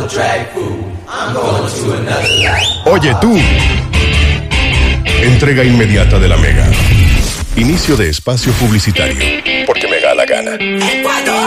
Oye tú. Entrega inmediata de la Mega. Inicio de espacio publicitario. Porque me da la gana.